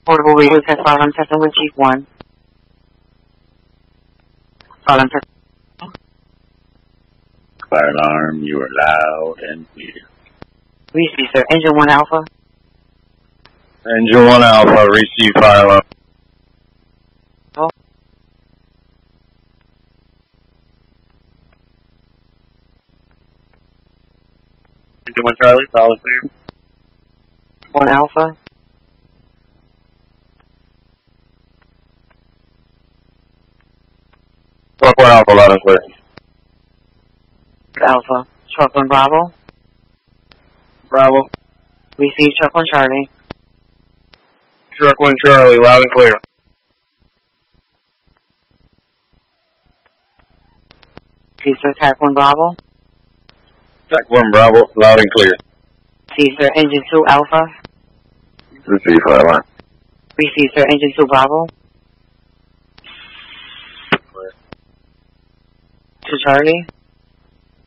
Portable radio test file on testing with Chief 1. File on test. Fire alarm, you are loud and clear. Receive, sir. Engine 1 Alpha. Engine 1 Alpha, receive fire alarm. Oh. Engine 1 Charlie, solid clear. 1 Alpha. Truck 1 Alpha, loud and clear. Alpha. Truck 1 Bravo. Bravo. Receive Truck 1 Charlie. Truck 1 Charlie, loud and clear. Receive, sir. Tac 1 Bravo. Tac 1 Bravo, loud and clear. Receive, sir. Engine 2 Alpha. Receive fire alarm. Receive, sir. Engine 2 Bravo. Clear. 2 Charlie.